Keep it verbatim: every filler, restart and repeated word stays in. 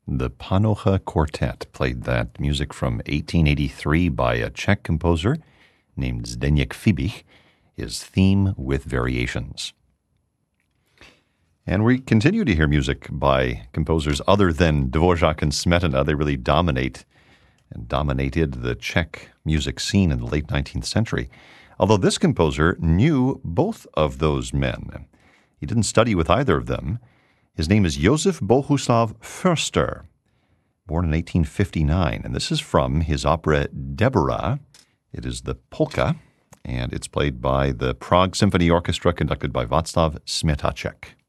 The Panocha Quartet played that music from eighteen eighty-three by a Czech composer named Zdeněk Fibich, his theme with variations. And we continue to hear music by composers other than Dvorak and Smetana. They really dominate and dominated the Czech music scene in the late nineteenth century. Although this composer knew both of those men. He didn't study with either of them. His name is Josef Bohuslav Förster, born in eighteen fifty-nine. And this is from his opera Deborah. It is the polka, and it's played by the Prague Symphony Orchestra conducted by Václav Smetacek.